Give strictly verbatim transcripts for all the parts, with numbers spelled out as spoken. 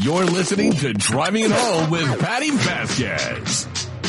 You're listening to Driving It Home with Patty Vasquez.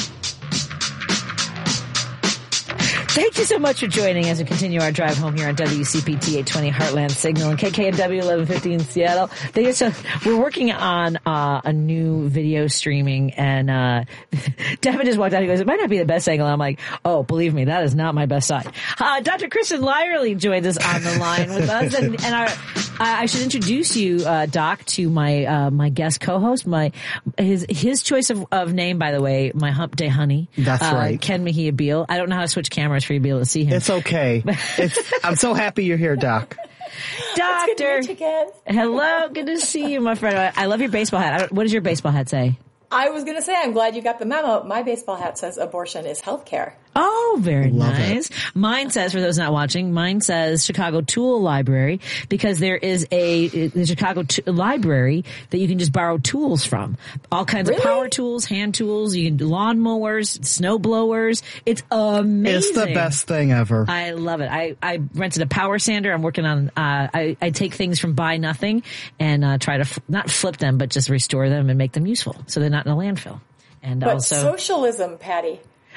Thank you so much for joining as we continue our drive home here on W C P T eight twenty Heartland Signal and K K N W eleven fifty in Seattle. They just, uh, we're working on uh, a new video streaming, and uh, Devin just walked out. He goes, "It might not be the best angle." I'm like, "Oh, believe me, that is not my best side." Uh, Doctor Kristen Lyerly joins us on the line with us, and, and our, I should introduce you, uh, Doc, to my uh, my guest co-host. My his his choice of, of name, by the way, my Hump Day Honey. That's uh, right, Ken Mejia Beal. I don't know how to switch cameras for you to be able to see him. It's okay. It's, I'm so happy you're here, Doc. Doctor. It's good to meet you again. Hello, good to see you, my friend. I love your baseball hat. I don't, what does your baseball hat say? I was going to say, I'm glad you got the memo. My baseball hat says abortion is healthcare. Oh, very Love nice. it. Mine says, for those not watching, mine says Chicago Tool Library, because there is a the Chicago t- library that you can just borrow tools from. All kinds Really? of power tools, hand tools, you can do lawn mowers, snow blowers. It's amazing. It's the best thing ever. I love it. I, I rented a power sander. I'm working on, uh, I, I take things from Buy Nothing and, uh, try to f- not flip them, but just restore them and make them useful so they're not in a landfill. And But also socialism, Patty.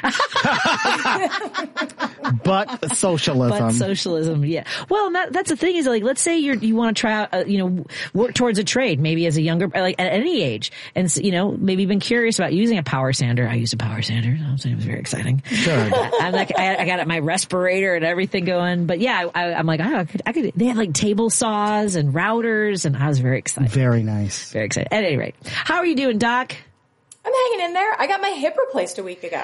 But socialism. But socialism, yeah. Well, that, that's the thing is, like, let's say you're, you want to try out, uh, you know, work towards a trade, maybe as a younger, like at any age. And, you know, maybe you've been curious about using a power sander. I used a power sander. I was saying it was very exciting. Good. I'm like, I, I got my respirator and everything going. But yeah, I, I'm like, oh, I could, I could, they had like table saws and routers, and I was very excited. Very nice. Very excited. At any rate, how are you doing, Doc? I'm hanging in there. I got my hip replaced a week ago.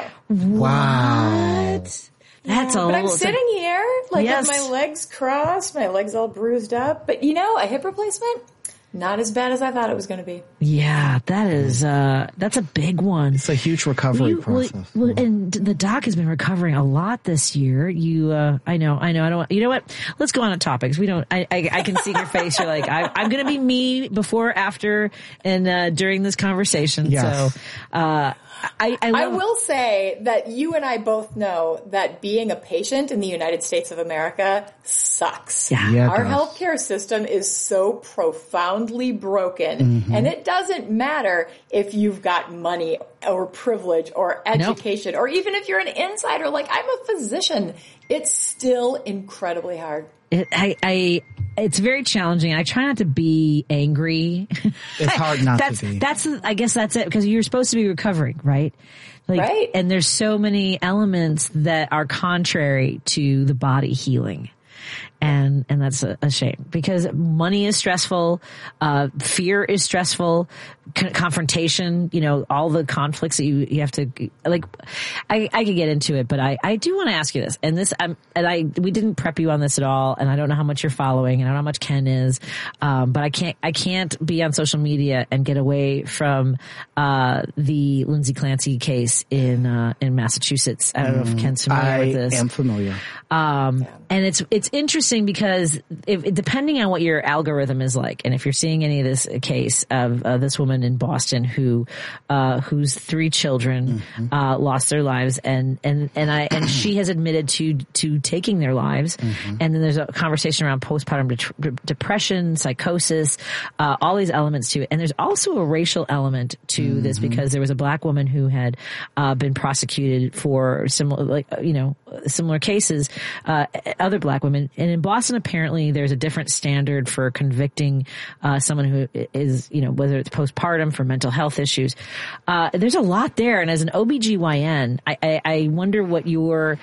Wow. What? That's Yeah, a But I'm little- sitting here, like Yes. with my legs crossed, my legs all bruised up. But you know, a hip replacement, not as bad as I thought it was going to be. Yeah, that is, uh, that's a big one. It's a huge recovery You- well, process. well, and the doc has been recovering a lot this year. You, uh, I know, I know, I don't, you know what? Let's go on to topics. We don't, I, I, I can see your face. You're like, I, I'm going to be me before, after, and, uh, during this conversation. Yes. So, uh, I, I, love, I will say that you and I both know that being a patient in the United States of America sucks. Yeah. Yeah, it Our does. healthcare system is so profoundly broken, Mm-hmm. and it doesn't matter if you've got money or privilege or education, or even if you're an insider, like I'm a physician, it's still incredibly hard. It, I, I, it's very challenging. I try not to be angry. It's hard not that's, to be. That's, I guess that's it, because you're supposed to be recovering, right? Like, Right. And there's so many elements that are contrary to the body healing. And, and that's a, a shame, because money is stressful, uh, fear is stressful, con- confrontation, you know, all the conflicts that you, you have to, like, I, I could get into it, but I, I do want to ask you this, and this, um, and I, we didn't prep you on this at all, and I don't know how much you're following, and I don't know how much Ken is, um, but I can't, I can't be on social media and get away from, uh, the Lindsay Clancy case in, uh, in Massachusetts. I don't know if Ken's familiar I with this. am familiar. Um, and it's, it's interesting because if, depending on what your algorithm is like, and if you're seeing any of this case of uh, this woman in Boston who, uh, whose three children, Mm-hmm. uh, lost their lives, and, and, and I, and she has admitted to, to taking their lives. Mm-hmm. And then there's a conversation around postpartum de- depression, psychosis, uh, all these elements to it. And there's also a racial element to Mm-hmm. this, because there was a black woman who had, uh, been prosecuted for similar, like, you know, similar cases, uh, other black women. And in Boston, apparently there's a different standard for convicting, uh, someone who is, you know, whether it's postpartum for mental health issues. Uh, there's a lot there. And as an O B G Y N, I, I, I wonder what your,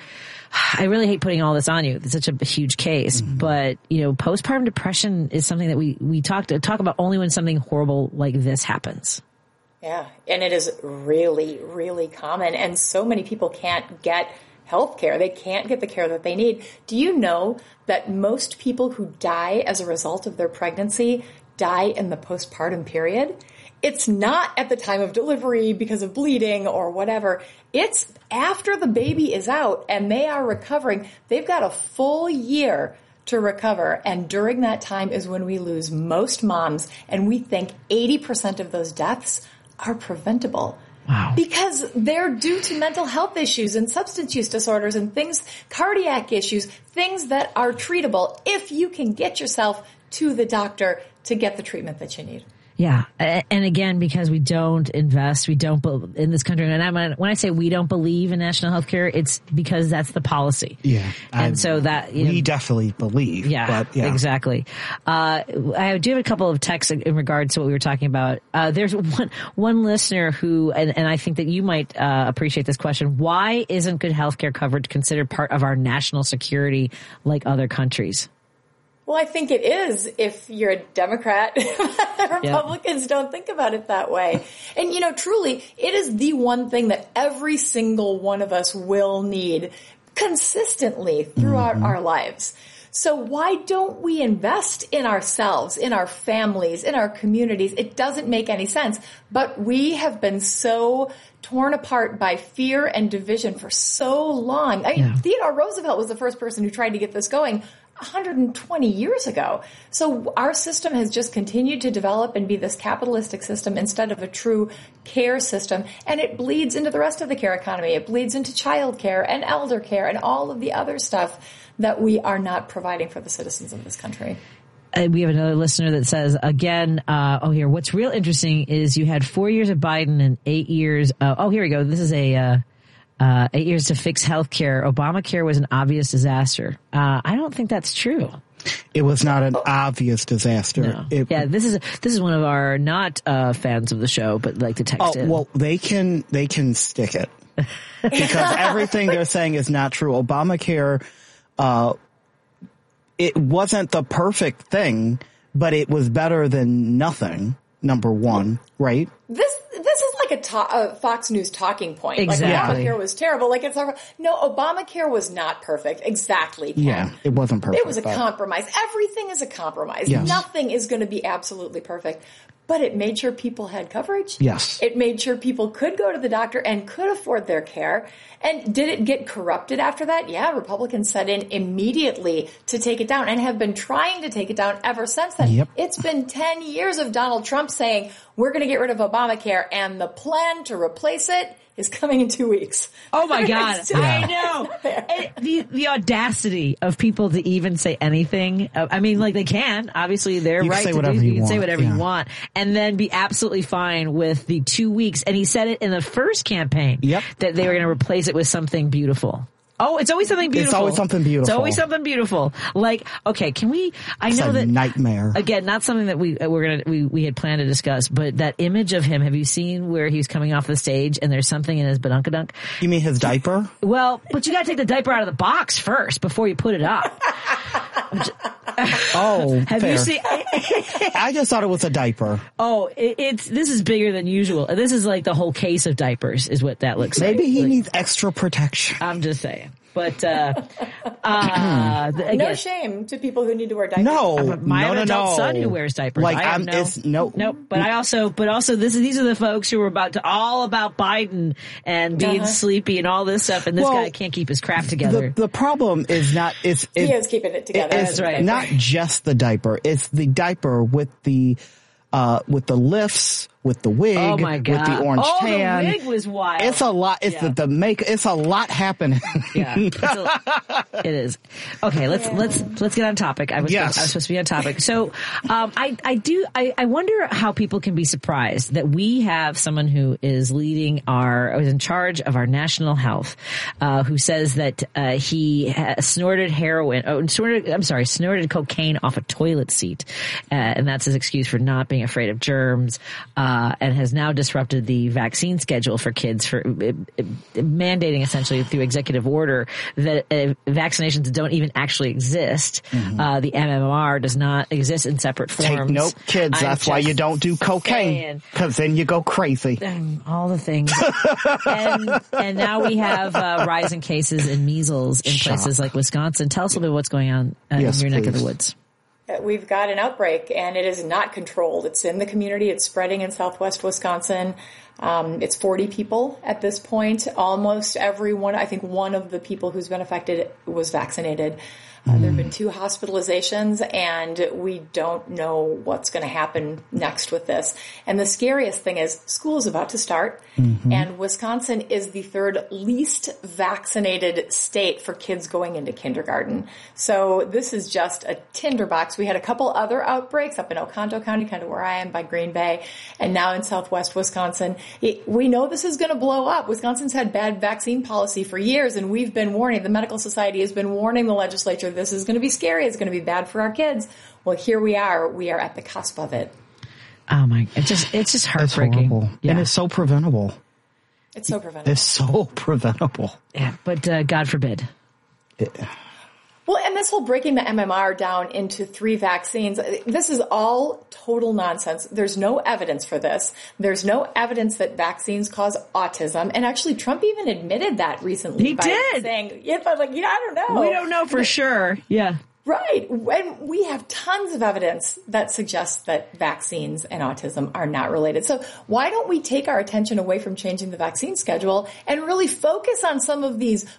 I really hate putting all this on you. It's such a huge case, mm-hmm. but you know, postpartum depression is something that we, we talk to, talk about only when something horrible like this happens. Yeah, and it is really, really common, and so many people can't get health care. They can't get the care that they need. Do you know that most people who die as a result of their pregnancy die in the postpartum period? It's not at the time of delivery because of bleeding or whatever. It's after the baby is out and they are recovering. They've got a full year to recover. And during that time is when we lose most moms. And we think eighty percent of those deaths are preventable. Wow. Because they're due to mental health issues and substance use disorders and things, cardiac issues, things that are treatable if you can get yourself to the doctor to get the treatment that you need. Yeah. And again, because we don't invest, we don't, in this country, and I, when I say we don't believe in national health care, it's because that's the policy. Yeah. And I, so that, you know, we definitely believe. Yeah, but yeah. exactly. Uh, I do have a couple of texts in regards to what we were talking about. Uh, there's one, one listener who, and, and I think that you might uh, appreciate this question. Why isn't good health care coverage considered part of our national security like other countries? Well, I think it is if you're a Democrat. Republicans yep. don't think about it that way. And, you know, truly, it is the one thing that every single one of us will need consistently throughout mm-hmm. our lives. So why don't we invest in ourselves, in our families, in our communities? It doesn't make any sense. But we have been so torn apart by fear and division for so long. I mean, yeah. Theodore Roosevelt was the first person who tried to get this going one hundred twenty years ago. So our system has just continued to develop and be this capitalistic system instead of a true care system. And it bleeds into the rest of the care economy. It bleeds into child care and elder care and all of the other stuff that we are not providing for the citizens of this country. Uh, we have another listener that says, again, uh, oh, here, what's real interesting is you had four years of Biden and eight years. Uh, oh, here we go. This is a, uh, Uh, eight years to fix health care. Obamacare was an obvious disaster. Uh, I don't think that's true. It was not an obvious disaster. No. It, yeah, this is this is one of our not uh, fans of the show, but like to text oh, in. Well, they can they can stick it because everything they're saying is not true. Obamacare, uh, it wasn't the perfect thing, but it was better than nothing. Number one, right? This this is like a, to- a Fox News talking point. Exactly. Like Obamacare was terrible. Like it's no, Obamacare was not perfect. Exactly. Ken. Yeah, it wasn't perfect. It was a but... compromise. Everything is a compromise. Yes. Nothing is going to be absolutely perfect. But it made sure people had coverage. Yes. It made sure people could go to the doctor and could afford their care. And did it get corrupted after that? Yeah, Republicans set in immediately to take it down and have been trying to take it down ever since then. Yep. It's been ten years of Donald Trump saying, we're going to get rid of Obamacare, and the plan to replace it is coming in two weeks. Oh my God. I know. And the, the audacity of people to even say anything. I mean, like they can, obviously they're you right can to do, you, you can want. say whatever yeah. you want and then be absolutely fine with the two weeks. And he said it in the first campaign yep. that they were going to replace it with something beautiful. Oh, it's always something beautiful. It's always something beautiful. It's always something beautiful. Like, okay, can we, I it's know a that. nightmare. Again, not something that we, we're gonna, we, we had planned to discuss, but that image of him, have you seen where he's coming off the stage and there's something in his badunkadunk? You mean his diaper? Well, but you gotta take the diaper out of the box first before you put it up. Oh, have fair. you seen? I just thought it was a diaper. Oh, it, it's, this is bigger than usual. This is like the whole case of diapers is what that looks Maybe like. Maybe he like, needs extra protection. I'm just saying. But, uh, uh, again, no shame to people who need to wear diapers. No, my no, no, adult no. son who wears diapers. Like, I have I'm, no, it's, no, nope. But I also, but also, this is these are the folks who are about to all about Biden and being uh-huh. sleepy and all this stuff, and this well, guy can't keep his crap together. The, the problem is not it's it, he is keeping it together. It's That's right. Not just the diaper; it's the diaper with the uh with the lifts, with the wig, oh my God. with the orange oh, tan. The wig was wild. It's a lot. It's yeah. the, the make. It's a lot happening. Yeah, it's a, it is. Okay, let's yeah. let's let's get on topic. I was yes. I was supposed to be on topic. So, um, I I do I, I wonder how people can be surprised that we have someone who is leading our is in charge of our national health, uh, who says that uh, he has snorted heroin. Oh, snorted. I'm sorry, snorted cocaine off a toilet seat, uh, and that's his excuse for not being afraid of germs. Uh, Uh, and has now disrupted the vaccine schedule for kids for uh, uh, mandating essentially through executive order that uh, vaccinations don't even actually exist. Mm-hmm. Uh, the M M R does not exist in separate forms. Take note, kids. I'm that's why you don't do cocaine, because then you go crazy. Um, all the things. and, and now we have uh, rising cases in measles in Shock. places like Wisconsin. Tell us a little bit what's going on uh, yes, in your please. neck of the woods. We've got an outbreak, and it is not controlled. It's in the community. It's spreading in southwest Wisconsin. Um, it's forty people at this point. Almost every one, I think one of the people who's been affected was vaccinated. Uh, there have been two hospitalizations, and we don't know what's going to happen next with this. And the scariest thing is school is about to start, mm-hmm. and Wisconsin is the third least vaccinated state for kids going into kindergarten. So this is just a tinderbox. We had a couple other outbreaks up in Oconto County, kind of where I am by Green Bay, and now in southwest Wisconsin. It, we know this is going to blow up. Wisconsin's had bad vaccine policy for years, and we've been warning, the medical society has been warning the legislature, this is going to be scary, it's going to be bad for our kids. Well, here we are. We are at the cusp of it. Oh my, it's just, it's just heartbreaking. It's yeah. And it's so preventable. It's so preventable. It's so preventable. Yeah, but uh, God forbid. It, Well, and this whole breaking the M M R down into three vaccines, this is all total nonsense. There's no evidence for this. There's no evidence that vaccines cause autism. And actually, Trump even admitted that recently. He by did. Saying, yeah, but like, yeah, I don't know. We don't know for sure. Yeah. Right. And we have tons of evidence that suggests that vaccines and autism are not related. So why don't we take our attention away from changing the vaccine schedule and really focus on some of these